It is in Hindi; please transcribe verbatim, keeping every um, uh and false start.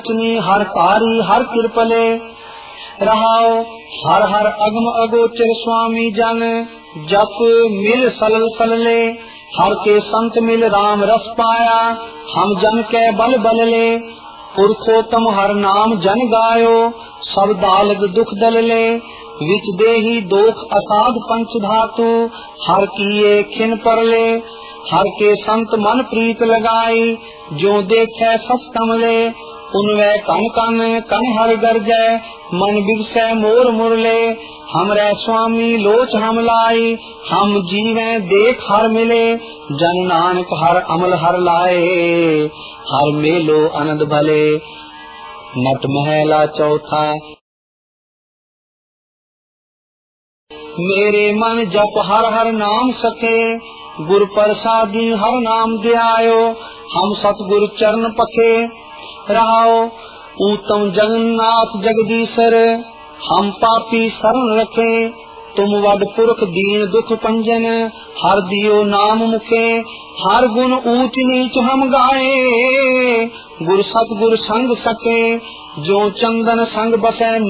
हर कारी हर कृपले रहाओ। हर हर अगम अगोचर स्वामी जन जप मिल सलल सलले। हर के संत मिल राम रस पाया हम जन के बल बल ले। पुरखोत्तम हर नाम जन गायो सब दालग दुख दल ले। विच देही दोख असाध पंच धातु हर किए खिन पर ले। हर के संत मन प्रीत लगाई जो देखे सस कमले। उनवे कन कन कन हर गरजै मन बिगसै मोर मुरले। हमरे स्वामी लोच हम लाई हम जीवे देख हर मिले। जन नानक हर अमल हर लाए हर मेलो आनंद भले। नट महला चौथा। मेरे मन जप हर हर नाम सके गुर प्रसादी हर नाम ध्यायो। हम सतगुरु चरण पखे रहाओ। उत्तम जगन्नाथ जगदीशर हम पापी शरण रखे। तुम वड पुरख दीन दुख पंजन हर दियो नाम मुखे। हर गुण ऊंच नीच हम गाए गुर सतगुर संग सके। जो चंदन संग बसे